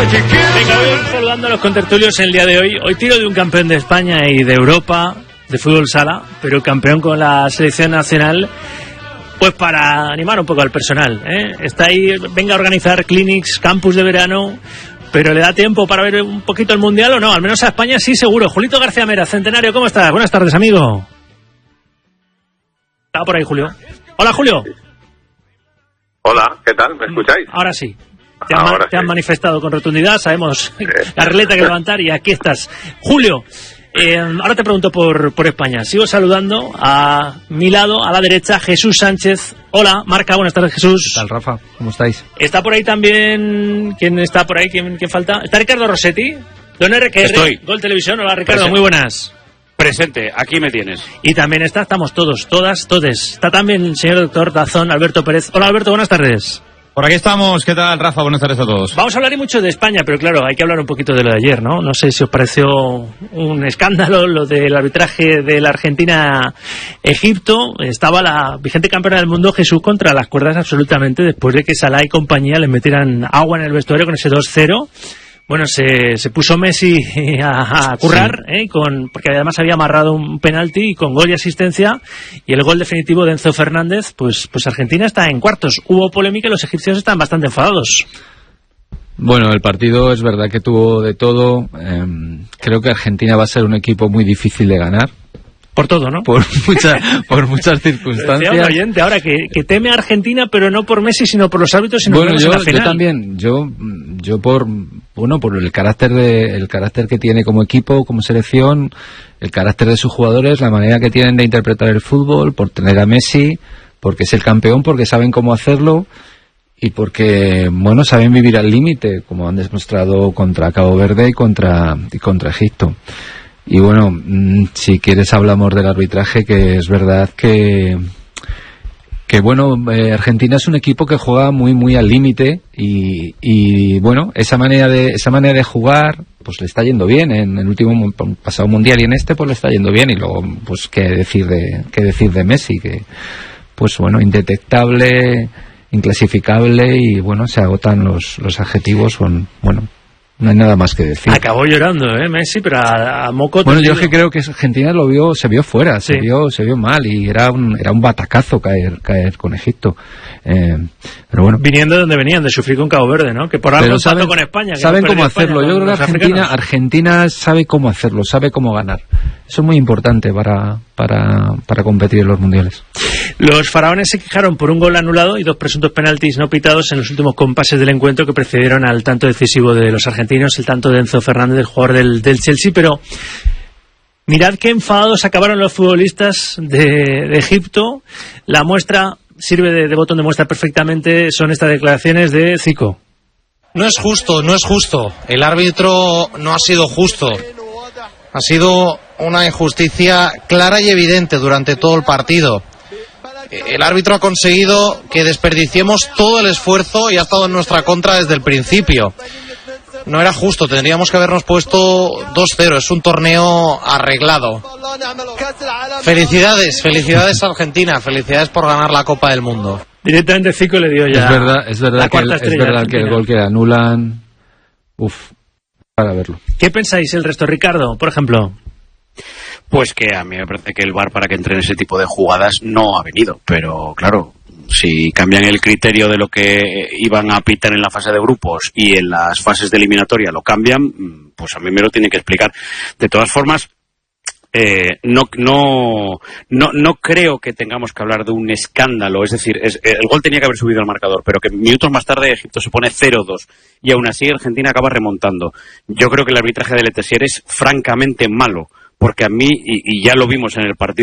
Venga, voy saludando a los contertulios en el día de hoy. Hoy tiro de un campeón de España y de Europa de fútbol sala, pero campeón con la selección nacional, pues para animar un poco al personal, ¿eh? Está ahí, venga a organizar clinics, campus de verano, pero ¿le da tiempo para ver un poquito el Mundial o no? Al menos a España sí, seguro. Julito García Mera, Centenario, ¿cómo estás? Buenas tardes, amigo. ¿Está por ahí, Julio? Hola, Julio. Hola, ¿qué tal? ¿Me escucháis? Ahora sí. Te han manifestado con rotundidad, sabemos la regleta que levantar y aquí estás. Julio, ahora te pregunto por España. Sigo saludando a mi lado, a la derecha, Jesús Sánchez. Hola, Marca, buenas tardes, Jesús. ¿Qué tal, Rafa? ¿Cómo estáis? Está por ahí también, ¿quién está por ahí? ¿Quién falta? ¿Está Ricardo Rossetti? Don RQR, Estoy. Gol Televisión. Hola, Ricardo, Presente. muy buenas. Presente, aquí me tienes. Y también estamos todos, todas, todes. Está también el señor doctor Dazón, Alberto Pérez. Hola, Alberto, buenas tardes. Por aquí estamos. ¿Qué tal, Rafa? Buenas tardes a todos. Vamos a hablar mucho de España, pero claro, hay que hablar un poquito de lo de ayer, ¿no? No sé si os pareció un escándalo lo del arbitraje de la Argentina-Egipto. Estaba la vigente campeona del mundo, Jesús, contra las cuerdas absolutamente, después de que Salah y compañía le metieran agua en el vestuario con ese 2-0. Bueno, se puso Messi a currar, sí. Porque además había amarrado un penalti y con gol y asistencia, y el gol definitivo de Enzo Fernández, pues Argentina está en cuartos. Hubo polémica y los egipcios están bastante enfadados. Bueno, el partido es verdad que tuvo de todo. Creo que Argentina va a ser un equipo muy difícil de ganar. Por todo, ¿no? Por muchas circunstancias. Decía un oyente ahora que teme a Argentina, pero no por Messi, sino por los árbitros. Sino bueno, yo también. Yo por el carácter que tiene como equipo, como selección, el carácter de sus jugadores, la manera que tienen de interpretar el fútbol, por tener a Messi, porque es el campeón, porque saben cómo hacerlo y porque, bueno, saben vivir al límite, como han demostrado contra Cabo Verde y contra Egipto. Y bueno, si quieres hablamos del arbitraje, que es verdad que bueno, Argentina es un equipo que juega muy al límite y bueno, esa manera de jugar pues le está yendo bien en el último pasado mundial y en este pues le está yendo bien. Y luego pues qué decir de Messi, que pues bueno, indetectable, inclasificable, y bueno, se agotan los adjetivos con, bueno, no hay nada más que decir. Acabó llorando, Messi, pero a moco. Bueno, yo que creo que Argentina se vio fuera, sí. se vio mal, y era un batacazo caer con Egipto. Pero bueno. Viniendo de donde venían, de sufrir con Cabo Verde, ¿no? Que por algo empató con España. Saben cómo hacerlo. Yo creo que Argentina sabe cómo hacerlo, sabe cómo ganar. Eso es muy importante para competir en los mundiales. Los faraones se quejaron por un gol anulado y 2 presuntos penaltis no pitados en los últimos compases del encuentro que precedieron al tanto decisivo de los argentinos, el tanto de Enzo Fernández, el jugador del Chelsea. Pero mirad qué enfadados acabaron los futbolistas de Egipto. La muestra sirve de botón de muestra perfectamente, son estas declaraciones de Zico. No es justo. El árbitro no ha sido justo. Ha sido una injusticia clara y evidente durante todo el partido. El árbitro ha conseguido que desperdiciemos todo el esfuerzo y ha estado en nuestra contra desde el principio. No era justo, tendríamos que habernos puesto 2-0, es un torneo arreglado. Felicidades a Argentina, felicidades por ganar la Copa del Mundo. Directamente Zico le dio ya. Es verdad que el gol que anulan, para verlo. ¿Qué pensáis el resto, Ricardo, por ejemplo? Pues que a mí me parece que el VAR, para que entre en ese tipo de jugadas, no ha venido. Pero claro, si cambian el criterio de lo que iban a pitar en la fase de grupos y en las fases de eliminatoria lo cambian, pues a mí me lo tienen que explicar. De todas formas, no creo que tengamos que hablar de un escándalo. Es decir, el gol tenía que haber subido al marcador, pero que minutos más tarde Egipto se pone 0-2 y aún así Argentina acaba remontando. Yo creo que el arbitraje de Letessier es francamente malo, porque a mí, y ya lo vimos en el partido